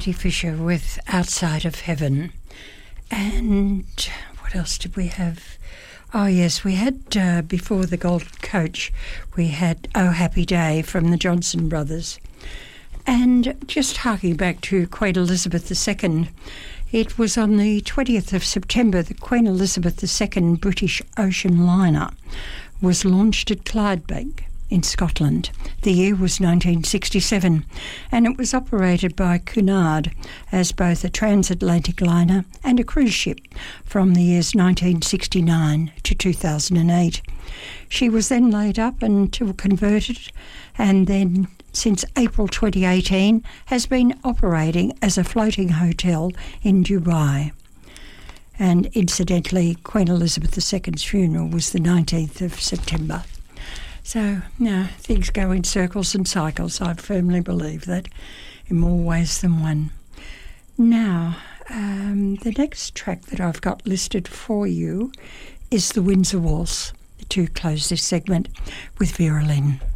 Katie Fisher with Outside of Heaven. And what else did we have? Oh, yes, we had, before the Golden Coach, we had Oh Happy Day from the Johnson Brothers. And just harking back to Queen Elizabeth II, it was on the 20th of September that Queen Elizabeth II British ocean liner was launched at Clydebank in Scotland. The year was 1967, and it was operated by Cunard as both a transatlantic liner and a cruise ship from the years 1969 to 2008. She was then laid up until converted, and then since April 2018 has been operating as a floating hotel in Dubai. And incidentally, Queen Elizabeth II's funeral was the 19th of September. So, things go in circles and cycles. I firmly believe that in more ways than one. Now, the next track that I've got listed for you is the Windsor Waltz, to close this segment with Vera Lynn.